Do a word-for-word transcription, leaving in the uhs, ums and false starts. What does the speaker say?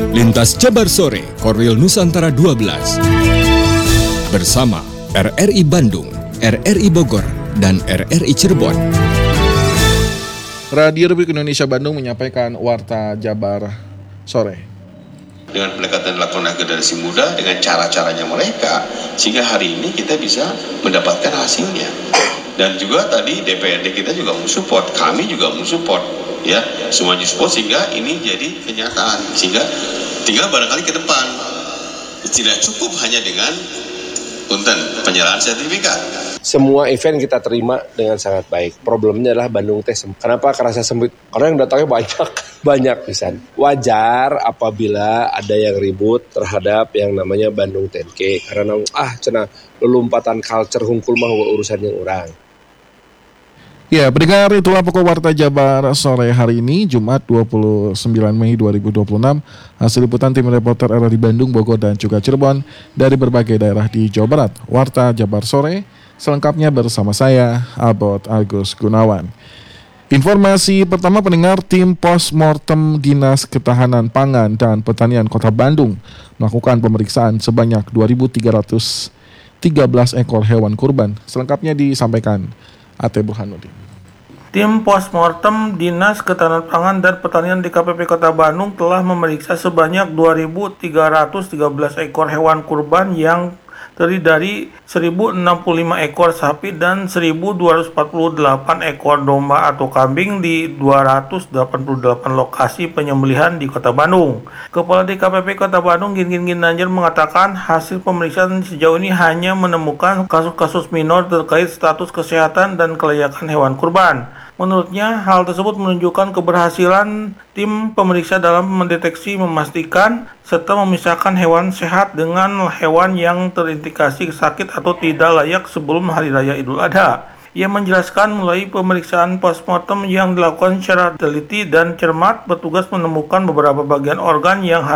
Lintas Jabar Sore, Korwil Nusantara dua belas. Bersama R R I Bandung, R R I Bogor, dan R R I Cirebon. Radio Republik Indonesia Bandung menyampaikan Warta Jabar Sore. Dengan pendekatan dilakukan generasi muda dengan cara-caranya mereka, sehingga hari ini kita bisa mendapatkan hasilnya. Dan juga tadi D P R D kita juga mensupport, kami juga mensupport, ya semuanya support sehingga ini jadi kenyataan. Sehingga tinggal barangkali ke depan tidak cukup hanya dengan punten penyerahan sertifikat. Semua event kita terima dengan sangat baik. Problemnya adalah Bandung teh. Kenapa kerasa sempit? Karena yang datangnya banyak, banyak pisan. Wajar apabila ada yang ribut terhadap yang namanya Bandung ten K. Karena ah cenah lelumpatan culture hungkul mah urusan yang orang. Ya, pendengar, itulah pokok Warta Jabar Sore hari ini, Jumat dua puluh sembilan Mei dua ribu dua puluh enam. Hasil liputan tim reporter R R I Bandung, Bogor, dan juga Cirebon dari berbagai daerah di Jawa Barat. Warta Jabar Sore, selengkapnya bersama saya, Albert Agus Gunawan. Informasi pertama, pendengar, tim postmortem Dinas Ketahanan Pangan dan Pertanian Kota Bandung melakukan pemeriksaan sebanyak dua ribu tiga ratus tiga belas ekor hewan kurban. Selengkapnya disampaikan Ate Burhanuddin. Tim postmortem Dinas Ketahanan Pangan dan Pertanian di K P P Kota Bandung telah memeriksa sebanyak dua ribu tiga ratus tiga belas ekor hewan kurban yang terdiri dari seribu enam puluh lima ekor sapi dan seribu dua ratus empat puluh delapan ekor domba atau kambing di dua ratus delapan puluh delapan lokasi penyembelihan di Kota Bandung. Kepala D K P P Kota Bandung Gingin Ginanjar mengatakan hasil pemeriksaan sejauh ini hanya menemukan kasus-kasus minor terkait status kesehatan dan kelayakan hewan kurban. Menurutnya, hal tersebut menunjukkan keberhasilan tim pemeriksa dalam mendeteksi, memastikan, serta memisahkan hewan sehat dengan hewan yang terindikasi sakit atau tidak layak sebelum Hari Raya Idul Adha. Ia menjelaskan melalui pemeriksaan postmortem yang dilakukan secara teliti dan cermat, petugas menemukan beberapa bagian organ yang